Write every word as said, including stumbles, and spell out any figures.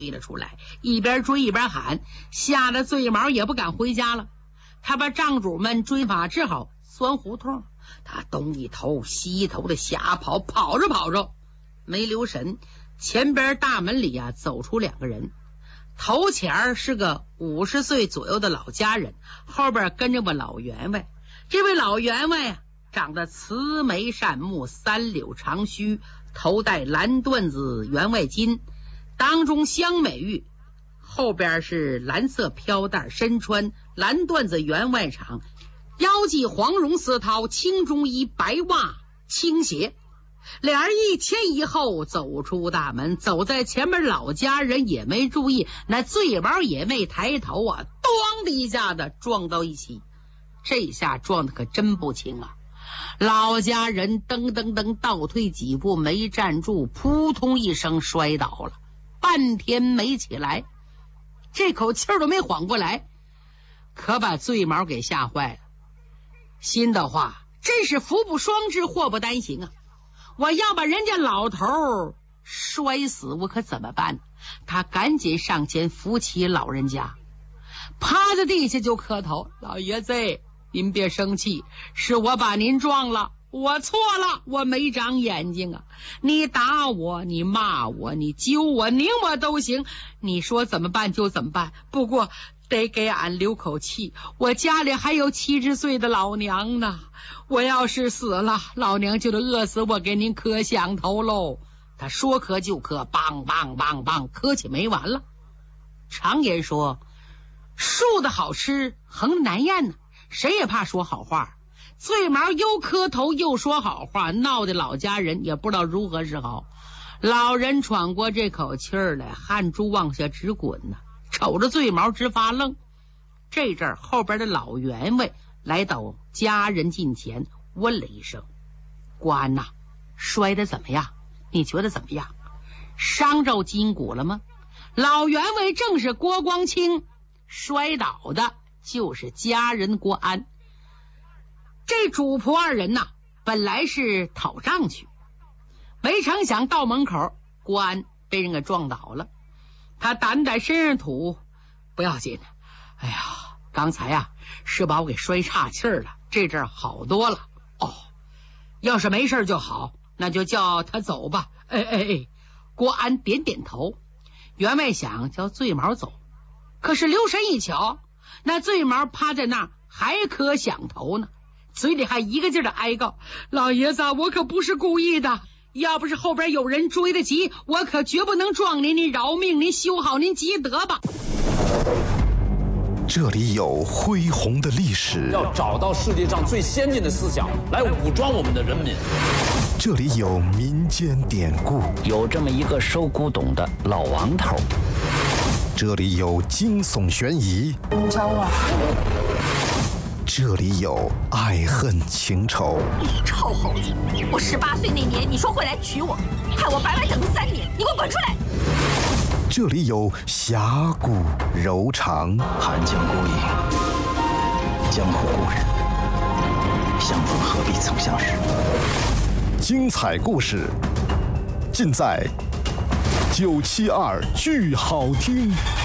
追了出来，一边追一边喊，吓得醉毛也不敢回家了。他把账主们追法只好钻胡同，他东一头西一头的瞎跑，跑着跑着没留神，前边大门里啊走出两个人，头前是个五十岁左右的老家人，后边跟着个老员外。这位老员外啊长得慈眉善目，三绺长须，头戴蓝缎子员外巾，当中镶美玉，后边是蓝色飘带，身穿蓝缎子员外裳，腰系黄绒丝绦，青中衣，白袜青鞋。俩人一前一后走出大门，走在前面老家人也没注意，那醉毛也没抬头啊，咣的一下子撞到一起。这下撞的可真不轻啊！老家人噔噔噔倒退几步没站住，扑通一声摔倒了，半天没起来，这口气儿都没缓过来，可把醉毛给吓坏了。心的话，真是福不双至，祸不单行啊！我要把人家老头摔死，我可怎么办？他赶紧上前扶起老人家，趴在地下就磕头：“老爷子，您别生气，是我把您撞了，我错了，我没长眼睛啊！你打我，你骂我，你揪我，拧我都行，你说怎么办就怎么办。不过得给俺留口气，我家里还有七十岁的老娘呢，我要是死了，老娘就得饿死我给您磕响头喽。”他说磕就磕，梆梆梆梆，磕起没完了。常言说，树的好吃横难咽呢，谁也怕说好话。醉毛又磕头又说好话，闹得老家人也不知道如何是好。老人喘过这口气儿来，汗珠往下直滚呢，瞅着醉毛直发愣。这阵儿后边的老员外来到家人近前，问了一声：“官呐，摔得怎么样？你觉得怎么样？伤着筋骨了吗？”老员外正是郭光清，摔倒的就是家人郭安。这主仆二人呐，本来是讨账去，没成想到门口，郭安被人给撞倒了。他掸掸身上土：“不要紧的，哎呀，刚才呀、啊、是把我给摔岔气儿了，这阵好多了。哦，要是没事就好，那就叫他走吧。”哎哎哎，郭安点点头。员外想叫醉毛走，可是留神一瞧，那醉毛趴在那儿还磕响头呢，嘴里还一个劲儿的哀告：“老爷子，我可不是故意的，要不是后边有人追得急，我可绝不能撞您，您饶命，您修好您积德吧。” 这里有恢宏的历史， 要找到世界上最先进的思想来武装我们的人民。 这里有民间典故， 有这么一个收古董的老王头。 这里有惊悚悬疑， 找我。 这里有爱恨情仇。 你臭猴子！我十八岁那年，你说会来娶我，害我白白等了三年，你给我滚出来！ 这里有侠骨柔肠， 寒江孤影，江湖故人，相逢何必曾相识。 精彩故事尽在九七二剧好听。